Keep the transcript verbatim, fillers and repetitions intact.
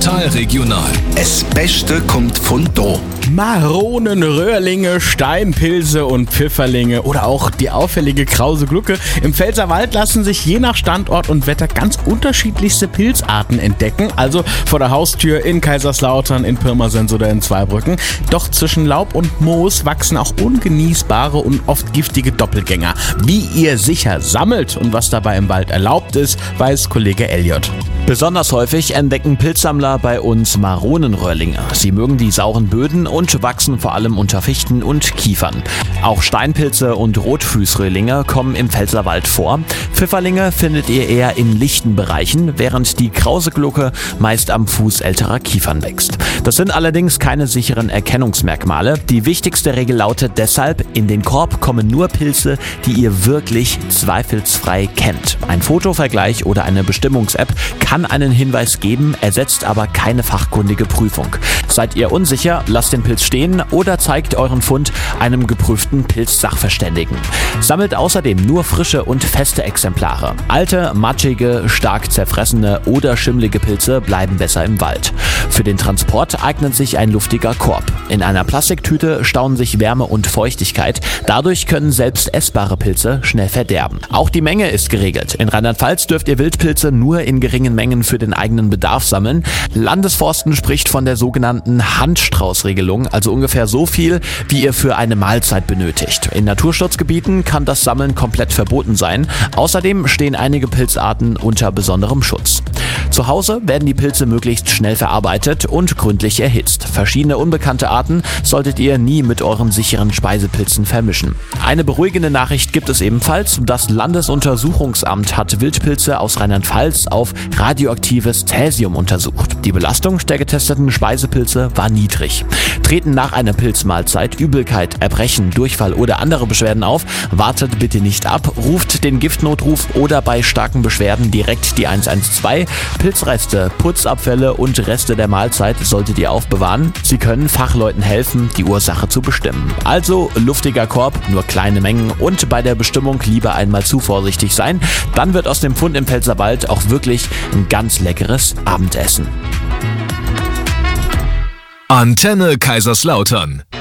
Total regional. Das Beste kommt von da. Maronen, Röhrlinge, Steinpilze und Pfifferlinge oder auch die auffällige krause Glucke. Im Pfälzerwald lassen sich je nach Standort und Wetter ganz unterschiedlichste Pilzarten entdecken. Also vor der Haustür in Kaiserslautern, in Pirmasens oder in Zweibrücken. Doch zwischen Laub und Moos wachsen auch ungenießbare und oft giftige Doppelgänger. Wie ihr sicher sammelt und was dabei im Wald erlaubt ist, weiß Kollege Elliot. Besonders häufig entdecken Pilzsammler bei uns Maronenröhrlinge. Sie mögen die sauren Böden und wachsen vor allem unter Fichten und Kiefern. Auch Steinpilze und Rotfußröhrlinge kommen im Pfälzerwald vor. Pfifferlinge findet ihr eher in lichten Bereichen, während die krause Glucke meist am Fuß älterer Kiefern wächst. Das sind allerdings keine sicheren Erkennungsmerkmale. Die wichtigste Regel lautet deshalb, in den Korb kommen nur Pilze, die ihr wirklich zweifelsfrei kennt. Ein Fotovergleich oder eine Bestimmungs-App kann einen Hinweis geben, ersetzt aber keine fachkundige Prüfung. Seid ihr unsicher, lasst den Pilz stehen oder zeigt euren Fund einem geprüften Pilzsachverständigen. Sammelt außerdem nur frische und feste Exemplare. Alte, matschige, stark zerfressene oder schimmlige Pilze bleiben besser im Wald. Für den Transport eignet sich ein luftiger Korb. In einer Plastiktüte stauen sich Wärme und Feuchtigkeit. Dadurch können selbst essbare Pilze schnell verderben. Auch die Menge ist geregelt. In Rheinland-Pfalz dürft ihr Wildpilze nur in geringen Mengen für den eigenen Bedarf sammeln. Landesforsten spricht von der sogenannten Handstraußregelung, also ungefähr so viel, wie ihr für eine Mahlzeit benötigt. In Naturschutzgebieten kann das Sammeln komplett verboten sein. Außerdem stehen einige Pilzarten unter besonderem Schutz. Zu Hause werden die Pilze möglichst schnell verarbeitet und gründlich erhitzt. Verschiedene unbekannte Arten solltet ihr nie mit euren sicheren Speisepilzen vermischen. Eine beruhigende Nachricht gibt es ebenfalls. Das Landesuntersuchungsamt hat Wildpilze aus Rheinland-Pfalz auf radioaktives Cäsium untersucht. Die Belastung der getesteten Speisepilze war niedrig. Treten nach einer Pilzmahlzeit Übelkeit, Erbrechen, Durchfall oder andere Beschwerden auf, wartet bitte nicht ab, ruft den Giftnotruf oder bei starken Beschwerden direkt die eins eins zwei. Pilzreste, Putzabfälle und Reste der Mahlzeit solltet ihr aufbewahren. Sie können Fachleuten helfen, die Ursache zu bestimmen. Also luftiger Korb, nur kleine Mengen und bei der Bestimmung lieber einmal zu vorsichtig sein. Dann wird aus dem Fund im Pfälzerwald auch wirklich ein ganz leckeres Abendessen. Antenne Kaiserslautern.